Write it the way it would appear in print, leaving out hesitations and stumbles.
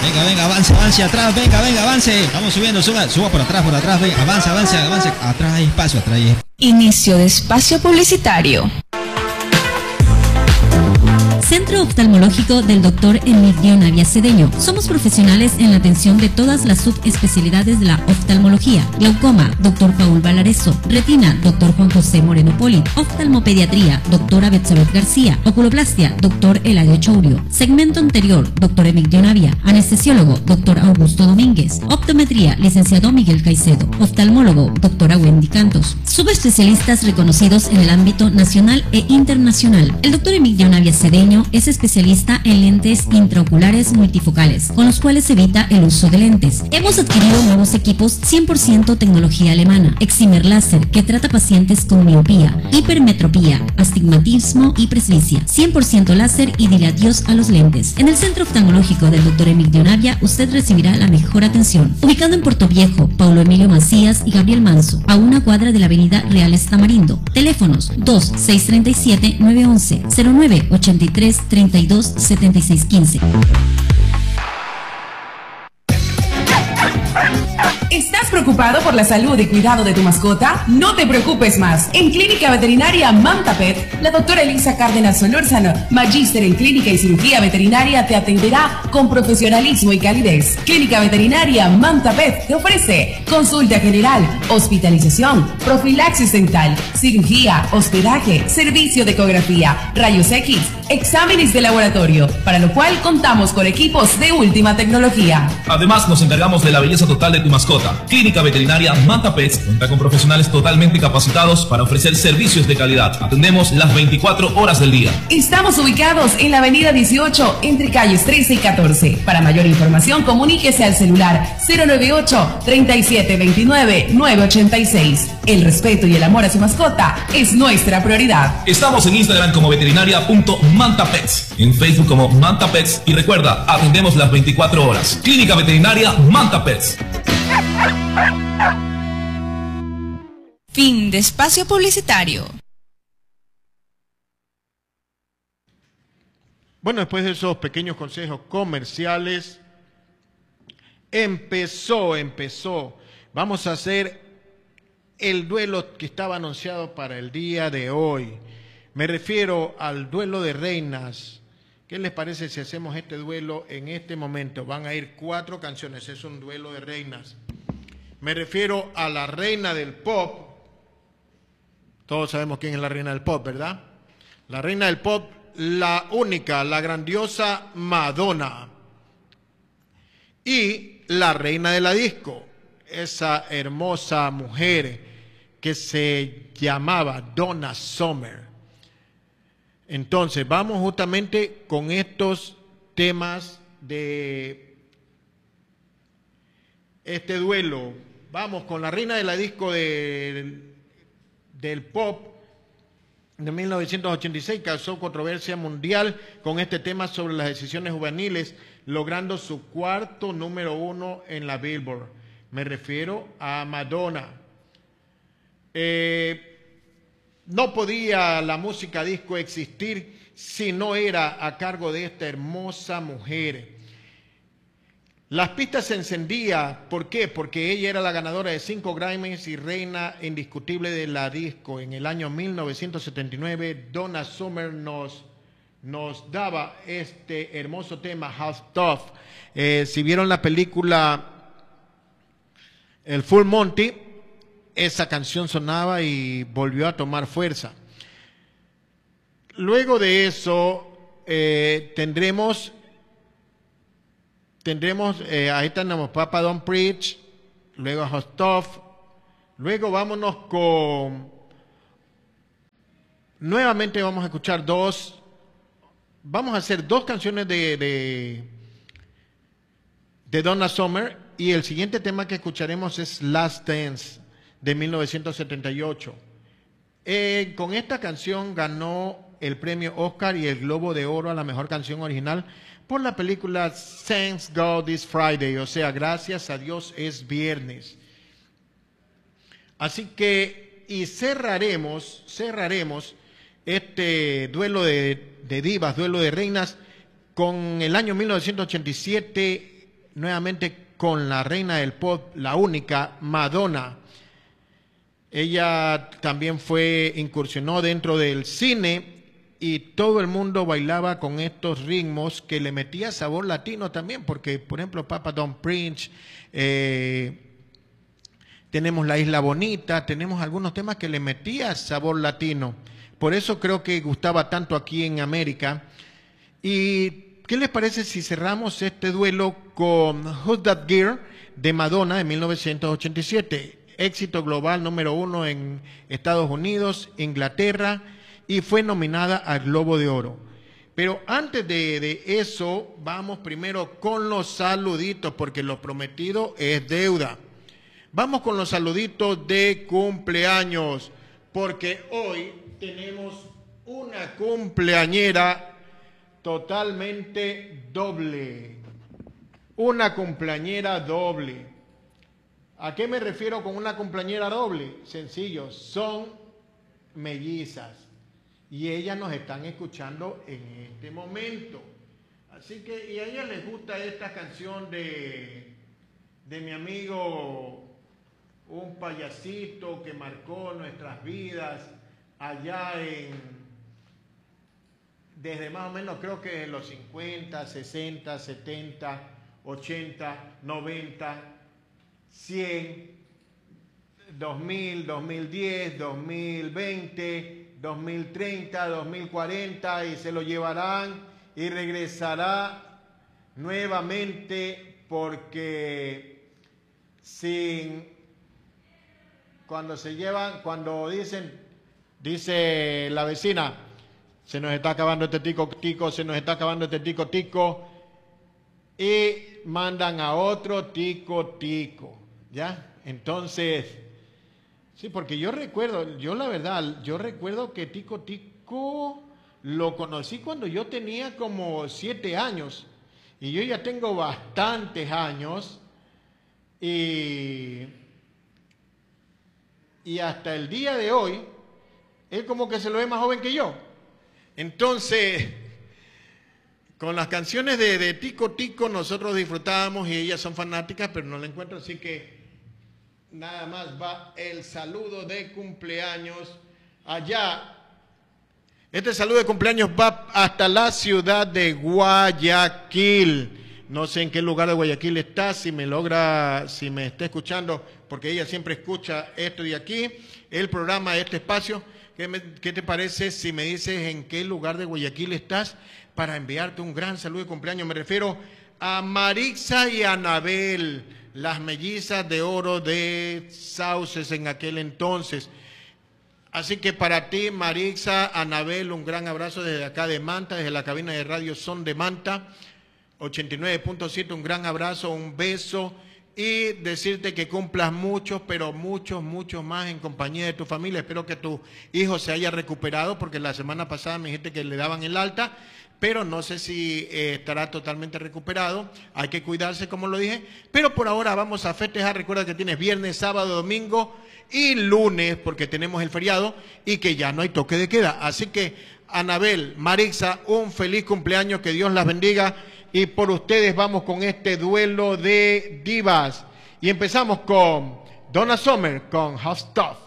Venga, venga, avance, avance, atrás, venga, venga, avance. Vamos subiendo, suba por atrás, venga, avance, avance, avance. Atrás hay espacio, atrás hay espacio. Inicio de espacio publicitario. Centro Oftalmológico del Dr. Emigdio Navia Cedeño. Somos profesionales en la atención de todas las subespecialidades de la oftalmología. Glaucoma, Dr. Paul Valareso. Retina, Dr. Juan José Moreno Poli. Oftalmopediatría, Dra. Betsabeth García. Oculoplastia, Dr. Eladio Chourio. Segmento anterior, Dr. Emigdio Navia. Anestesiólogo, Dr. Augusto Domínguez. Optometría, licenciado Miguel Caicedo. Oftalmólogo, Dra. Wendy Cantos. Subespecialistas reconocidos en el ámbito nacional e internacional. El Dr. Emigdio Navia Cedeño es especialista en lentes intraoculares multifocales, con los cuales evita el uso de lentes. Hemos adquirido nuevos equipos 100% tecnología alemana. Excimer Láser, que trata pacientes con miopía, hipermetropía, astigmatismo y presbicia. 100% láser y dile adiós a los lentes. En el Centro Oftalmológico del Dr. Emigdio Navia, usted recibirá la mejor atención. Ubicado en Puerto Viejo, Paulo Emilio Macías y Gabriel Manso, a una cuadra de la avenida Reales Tamarindo. Teléfonos 2-637-911, 09-83-32-76-15. ¿Estás preocupado por la salud y cuidado de tu mascota? No te preocupes más. En Clínica Veterinaria Manta Pet, la doctora Elisa Cárdenas Solórzano, magíster en clínica y cirugía veterinaria, te atenderá con profesionalismo y calidez. Clínica Veterinaria Manta Pet te ofrece consulta general, hospitalización, profilaxis dental, cirugía, hospedaje, servicio de ecografía, rayos X, exámenes de laboratorio, para lo cual contamos con equipos de última tecnología. Además, nos encargamos de la belleza total de tu mascota. Clínica Veterinaria Manta Pets cuenta con profesionales totalmente capacitados para ofrecer servicios de calidad. Atendemos las 24 horas del día. Estamos ubicados en la avenida 18, entre calles 13 y 14. Para mayor información, comuníquese al celular 098-3729-986. El respeto y el amor a su mascota es nuestra prioridad. Estamos en Instagram como veterinaria.mantapets, en Facebook como Manta Pets y recuerda, atendemos las 24 horas. Clínica Veterinaria Manta Pets. Fin de espacio publicitario. Bueno, después de esos pequeños consejos comerciales, empezó. Vamos a hacer el duelo que estaba anunciado para el día de hoy. Me refiero al duelo de reinas. ¿Qué les parece si hacemos este duelo en este momento? Van a ir 4 canciones, es un duelo de reinas. Me refiero a la reina del pop. Todos sabemos quién es la reina del pop, ¿verdad? La reina del pop, la única, la grandiosa Madonna. Y la reina de la disco, esa hermosa mujer que se llamaba Donna Summer. Entonces, vamos justamente con estos temas de este duelo. Vamos con la reina de la disco del pop de 1986, causó controversia mundial con este tema sobre las decisiones juveniles, logrando su 4º número 1 en la Billboard. Me refiero a Madonna. No podía la música disco existir si no era a cargo de esta hermosa mujer. Las pistas se encendían, ¿por qué? Porque ella era la ganadora de 5 Grammys y reina indiscutible de la disco. En el año 1979, Donna Summer nos daba este hermoso tema, How Tough. Si vieron la película El Full Monty, esa canción sonaba y volvió a tomar fuerza. Luego de eso, tendremos ahí tenemos Papa Don't Preach, luego Hot Stuff, luego vámonos con, nuevamente vamos a escuchar vamos a hacer 2 canciones de Donna Summer, y el siguiente tema que escucharemos es Last Dance de 1978. Con esta canción ganó el premio Oscar y el Globo de Oro a la mejor canción original por la película Thank God It's Friday, o sea, gracias a Dios es viernes. Así que, y cerraremos este duelo de divas, duelo de reinas, con el año 1987, nuevamente con la reina del pop, la única, Madonna. Ella también incursionó dentro del cine y todo el mundo bailaba con estos ritmos que le metía sabor latino también, porque por ejemplo Papa Don't Preach, tenemos La Isla Bonita, tenemos algunos temas que le metía sabor latino. Por eso creo que gustaba tanto aquí en América. ¿Y qué les parece si cerramos este duelo con Who's That Girl de Madonna de 1987? Éxito global número 1 en Estados Unidos, Inglaterra, y fue nominada al Globo de Oro. Pero antes de eso, vamos primero con los saluditos, porque lo prometido es deuda. Vamos con los saluditos de cumpleaños, porque hoy tenemos una cumpleañera totalmente doble. Una cumpleañera doble. ¿A qué me refiero con una cumpleañera doble? Sencillo, son mellizas y ellas nos están escuchando en este momento. Así que, y a ellas les gusta esta canción de mi amigo, un payasito que marcó nuestras vidas allá desde más o menos creo que en los 50, 60, 70, 80, 90, 100, 2000, 2010, 2020, 2030, 2040 y se lo llevarán y regresará nuevamente porque cuando dice la vecina, se nos está acabando este tico, se nos está acabando este tico, y mandan a otro tico, ¿ya? Entonces, sí, porque yo la verdad recuerdo que tico lo conocí cuando yo tenía como 7 años, y yo ya tengo bastantes años, y hasta el día de hoy, él como que se lo ve más joven que yo. Entonces, con las canciones de Tico nosotros disfrutábamos y ellas son fanáticas, pero no la encuentro, así que nada más va el saludo de cumpleaños allá. Este saludo de cumpleaños va hasta la ciudad de Guayaquil. No sé en qué lugar de Guayaquil está, si me está escuchando, porque ella siempre escucha esto de aquí, el programa de este espacio. ¿Qué te parece si me dices en qué lugar de Guayaquil estás para enviarte un gran saludo de cumpleaños? Me refiero a Marixa y Anabel, las mellizas de oro de Sauces en aquel entonces. Así que para ti, Marixa, Anabel, un gran abrazo desde acá de Manta, desde la cabina de radio Son de Manta, 89.7, un gran abrazo, un beso. Y decirte que cumplas muchos, pero muchos más en compañía de tu familia. Espero que tu hijo se haya recuperado, porque la semana pasada me dijiste que le daban el alta, pero no sé si estará totalmente recuperado. Hay que cuidarse, como lo dije. Pero por ahora vamos a festejar. Recuerda que tienes viernes, sábado, domingo y lunes, porque tenemos el feriado y que ya no hay toque de queda. Así que, Anabel, Marixa, un feliz cumpleaños, que Dios las bendiga. Y por ustedes vamos con este duelo de divas. Y empezamos con Donna Summer, con Hot Stuff.